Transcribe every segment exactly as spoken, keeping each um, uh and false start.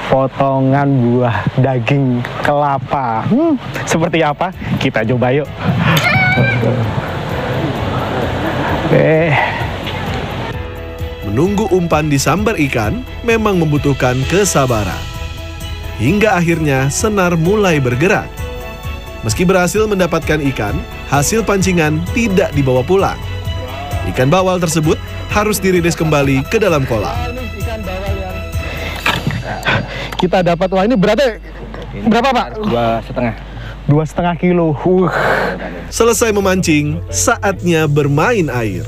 potongan buah daging kelapa. Hmm, seperti apa? Kita coba yuk. Eh. Menunggu umpan disambar ikan memang membutuhkan kesabaran. Hingga akhirnya senar mulai bergerak. Meski berhasil mendapatkan ikan, hasil pancingan tidak dibawa pulang. Ikan bawal tersebut harus dirilis kembali ke dalam kolam. Kita dapat, wah ini beratnya berapa Pak? Dua setengah. Dua setengah kilo. Uh. Selesai memancing, saatnya bermain air.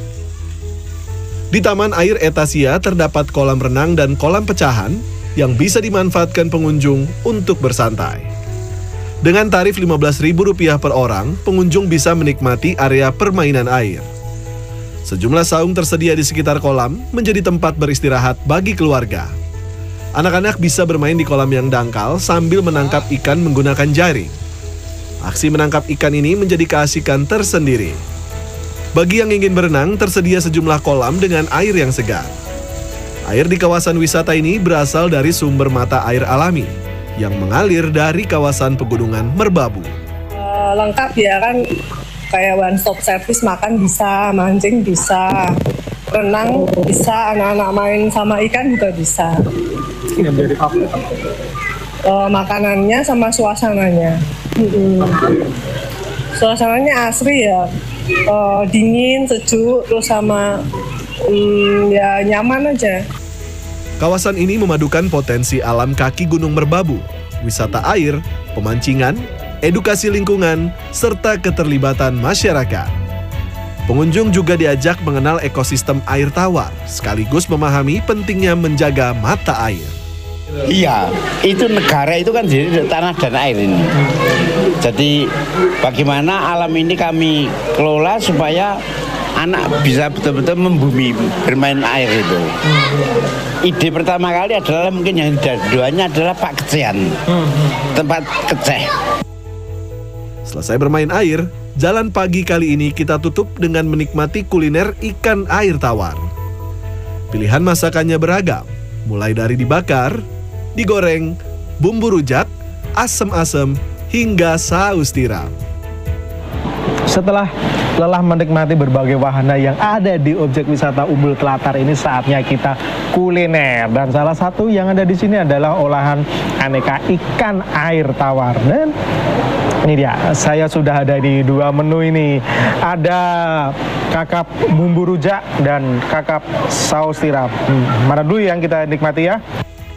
Di Taman Air Etasia terdapat kolam renang dan kolam pecahan yang bisa dimanfaatkan pengunjung untuk bersantai. Dengan tarif lima belas ribu rupiah per orang, pengunjung bisa menikmati area permainan air. Sejumlah saung tersedia di sekitar kolam menjadi tempat beristirahat bagi keluarga. Anak-anak bisa bermain di kolam yang dangkal sambil menangkap ikan menggunakan jaring. Aksi menangkap ikan ini menjadi keasikan tersendiri. Bagi yang ingin berenang, tersedia sejumlah kolam dengan air yang segar. Air di kawasan wisata ini berasal dari sumber mata air alami yang mengalir dari kawasan pegunungan Merbabu. Uh, lengkap ya kan, kayak one stop service, makan bisa, mancing bisa, renang bisa, anak-anak main sama ikan juga bisa. Yang menjadi favorit uh, makanannya sama suasananya. Hmm. Suasananya asri ya, uh, dingin, sejuk, terus sama um, ya nyaman aja. Kawasan ini memadukan potensi alam kaki Gunung Merbabu, wisata air, pemancingan, edukasi lingkungan, serta keterlibatan masyarakat. Pengunjung juga diajak mengenal ekosistem air tawar, sekaligus memahami pentingnya menjaga mata air. Iya, itu negara itu kan jadi tanah dan air ini. Jadi bagaimana alam ini kami kelola supaya anak bisa betul-betul membumi bermain air itu. Ide pertama kali adalah mungkin yang keduanya adalah Pak Kecehan, tempat keceh. Selesai bermain air, jalan pagi kali ini kita tutup dengan menikmati kuliner ikan air tawar. Pilihan masakannya beragam, mulai dari dibakar, digoreng, bumbu rujak, asem-asem, hingga saus tiram. Setelah lelah menikmati berbagai wahana yang ada di objek wisata Umbul Telatar ini, saatnya kita kuliner. Dan salah satu yang ada di sini adalah olahan aneka ikan air tawar. Dan ini dia, saya sudah ada di dua menu ini. Ada kakap bumbu rujak dan kakap saus tiram. Hmm, mana dulu yang kita nikmati ya?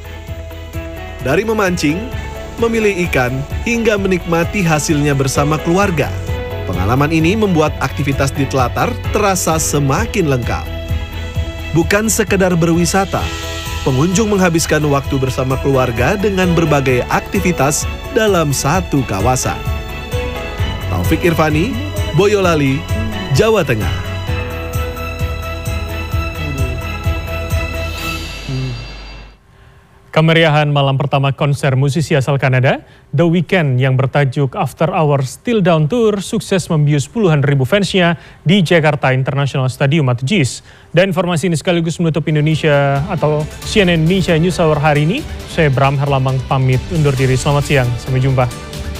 Dari memancing, memilih ikan, hingga menikmati hasilnya bersama keluarga. Pengalaman ini membuat aktivitas di Telatar terasa semakin lengkap. Bukan sekedar berwisata, pengunjung menghabiskan waktu bersama keluarga dengan berbagai aktivitas dalam satu kawasan. Taufik Irvani, Boyolali, Jawa Tengah. Kemeriahan malam pertama konser musisi asal Kanada, The Weeknd yang bertajuk After Hours Still Down Tour sukses membius puluhan ribu fansnya di Jakarta International Stadium atau J I S. Dan informasi ini sekaligus menutup Indonesia atau C N N Indonesia News Hour hari ini. Saya Bram Herlambang pamit undur diri. Selamat siang, sampai jumpa.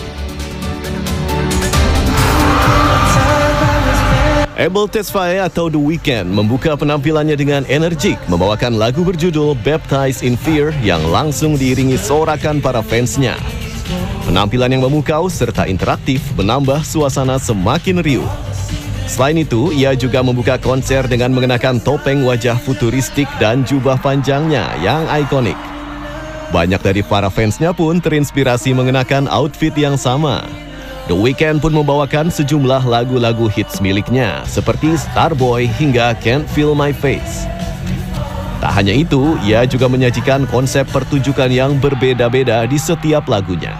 Abel Tesfaye atau The Weeknd membuka penampilannya dengan energik, membawakan lagu berjudul Baptized in Fear yang langsung diiringi sorakan para fansnya. Penampilan yang memukau serta interaktif menambah suasana semakin riuh. Selain itu, ia juga membuka konser dengan mengenakan topeng wajah futuristik dan jubah panjangnya yang ikonik. Banyak dari para fansnya pun terinspirasi mengenakan outfit yang sama. The Weeknd pun membawakan sejumlah lagu-lagu hits miliknya seperti Starboy hingga Can't Feel My Face. Tak hanya itu, ia juga menyajikan konsep pertunjukan yang berbeda-beda di setiap lagunya.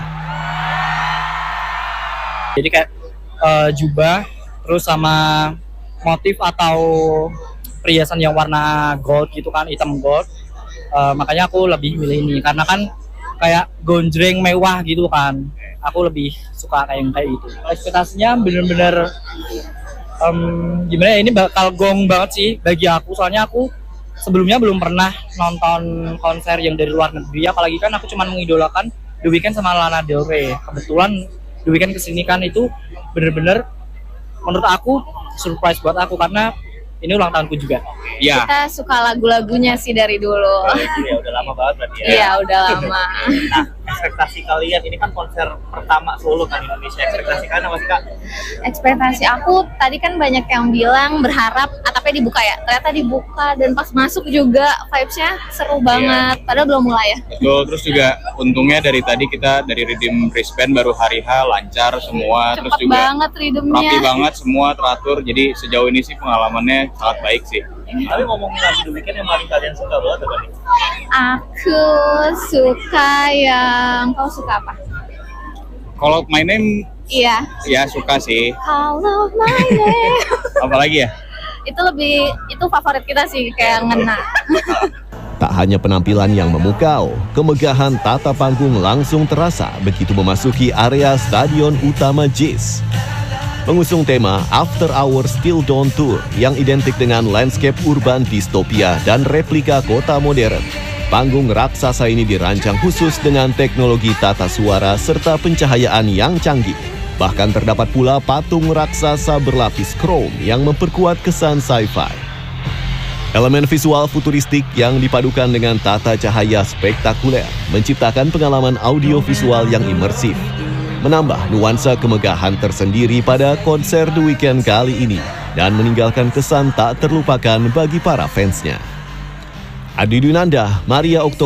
Jadi kayak uh, jubah, terus sama motif atau perhiasan yang warna gold gitu kan, hitam gold. Uh, makanya aku lebih milih ini karena kan kayak gonjreng mewah gitu kan. Aku lebih suka kayak kayak gitu. Ekspektasinya bener-bener um, gimana ya, ini bakal gong banget sih bagi aku, soalnya aku sebelumnya belum pernah nonton konser yang dari luar negeri, apalagi kan aku cuma mengidolakan The Weeknd sama Lana Del Rey. Kebetulan The Weeknd kesini kan itu bener-bener menurut aku surprise buat aku karena ini ulang tahunku juga. Iya. Kita suka lagu-lagunya sih dari dulu. Ya udah lama banget berarti ya. Iya, udah lama. Nah, ekspektasi kalian ini kan konser pertama solo kan Indonesia. Ekspektasi kalian apa sih, Kak? Ekspektasi aku tadi kan banyak yang bilang berharap atapnya dibuka ya. Ternyata dibuka dan pas masuk juga vibes-nya seru banget. Padahal belum mulai ya. Betul, terus juga untungnya dari tadi kita dari Redeem Brisbane baru hari H lancar semua. Cepet terus juga banget ritmenya. rapi banget semua teratur. Jadi sejauh ini sih pengalamannya sangat baik sih. Tapi ngomongin lagu The Weeknd yang paling kalian suka banget apa nih? Aku suka yang kau suka apa? Kalau My Name, Iya. ya suka sih. Kalau my name. Apalagi ya? Itu lebih itu favorit kita sih kayak ngena. Tak hanya penampilan yang memukau, kemegahan tata panggung langsung terasa begitu memasuki area Stadion Utama Jis. Mengusung tema After Hours Till Dawn Tour yang identik dengan landscape urban distopia dan replika kota modern. Panggung raksasa ini dirancang khusus dengan teknologi tata suara serta pencahayaan yang canggih. Bahkan terdapat pula patung raksasa berlapis krom yang memperkuat kesan sci-fi. Elemen visual futuristik yang dipadukan dengan tata cahaya spektakuler menciptakan pengalaman audiovisual yang imersif, menambah nuansa kemegahan tersendiri pada konser The Weeknd kali ini dan meninggalkan kesan tak terlupakan bagi para fansnya. Adi Dunanda, Maria Oktober.